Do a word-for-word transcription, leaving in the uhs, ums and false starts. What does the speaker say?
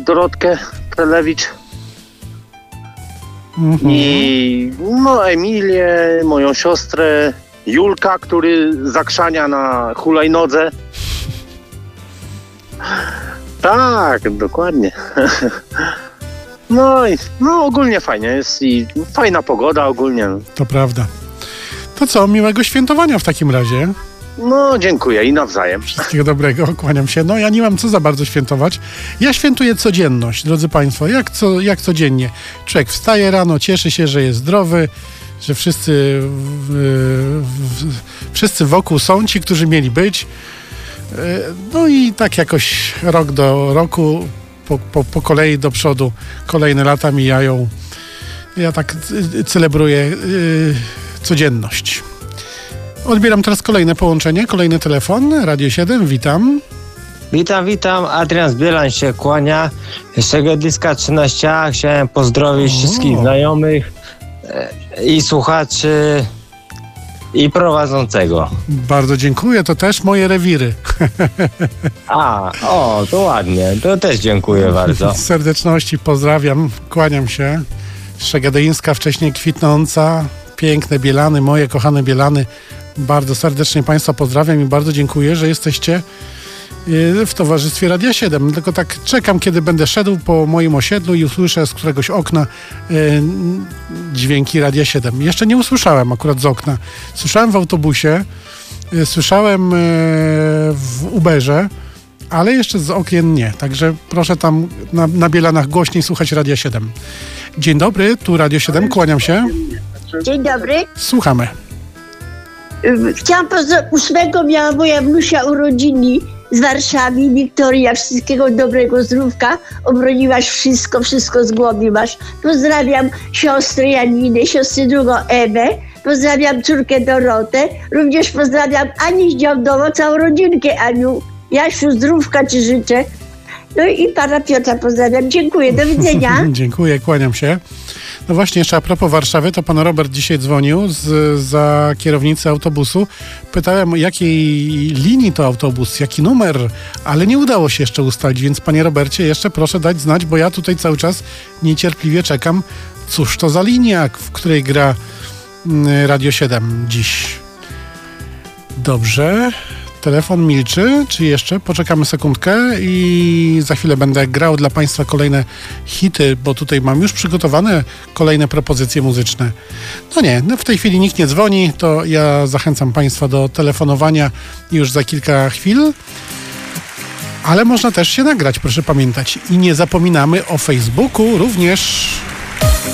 Dorotkę Prelewicz Mhm. i no Emilię, moją siostrę Julka, który zakrzania na hulajnodze. Tak, dokładnie. No i no ogólnie fajnie jest i fajna pogoda ogólnie. To prawda. To co, miłego świętowania w takim razie. No dziękuję i nawzajem. Wszystkiego dobrego, kłaniam się. No ja nie mam co za bardzo świętować. Ja świętuję codzienność, drodzy Państwo, jak, co, jak codziennie. Człowiek wstaje rano, cieszy się, że jest zdrowy, że wszyscy, w, w, wszyscy wokół są ci, którzy mieli być. No i tak jakoś rok do roku, po, po, po kolei do przodu, kolejne lata mijają. Ja tak celebruję yy, codzienność. Odbieram teraz kolejne połączenie, kolejny telefon. Radio siedem, witam. Witam, witam. Adrian z Bielań się kłania. Z Szegedliska trzynaście A. Chciałem pozdrowić O. wszystkich znajomych e, i słuchaczy i prowadzącego. Bardzo dziękuję, to też moje rewiry. A, o, to ładnie. To też dziękuję bardzo. Z serdeczności pozdrawiam, kłaniam się. Szegedyńska, wcześniej kwitnąca, piękne Bielany, moje kochane Bielany. Bardzo serdecznie Państwa pozdrawiam i bardzo dziękuję, że jesteście w towarzystwie Radia siedem. Tylko tak czekam, kiedy będę szedł po moim osiedlu i usłyszę z któregoś okna y, dźwięki Radia siedem. Jeszcze nie usłyszałem akurat z okna. Słyszałem w autobusie, y, słyszałem y, w Uberze, ale jeszcze z okien nie. Także proszę tam na, na Bielanach głośniej słuchać Radia siedem. Dzień dobry, tu Radio siedem, kłaniam się. Dzień dobry. Słuchamy. Chciałam pozdrowić, ósmego miała moja wnusia urodziny z Warszawy, Wiktoria, wszystkiego dobrego, zdrówka, obroniłaś wszystko, wszystko z głowy masz. Pozdrawiam siostrę Janinę, siostrę drugą Ewę, pozdrawiam córkę Dorotę, również pozdrawiam Ani z Działdowo, całą rodzinkę Aniu. Jasiu, zdrówka ci życzę. No i pana Piotra pozdrawiam. Dziękuję, do widzenia. Dziękuję, kłaniam się. No właśnie, jeszcze a propos Warszawy, to pan Robert dzisiaj dzwonił z, za kierownicy autobusu. Pytałem, o jakiej linii to autobus, jaki numer, ale nie udało się jeszcze ustalić, więc panie Robercie, jeszcze proszę dać znać, bo ja tutaj cały czas niecierpliwie czekam, cóż to za linia, w której gra Radio siedem dziś. Dobrze. Telefon milczy, czy jeszcze? Poczekamy sekundkę i za chwilę będę grał dla Państwa kolejne hity, bo tutaj mam już przygotowane kolejne propozycje muzyczne. No nie, no w tej chwili nikt nie dzwoni, to ja zachęcam Państwa do telefonowania już za kilka chwil. Ale można też się nagrać, proszę pamiętać. I nie zapominamy o Facebooku również.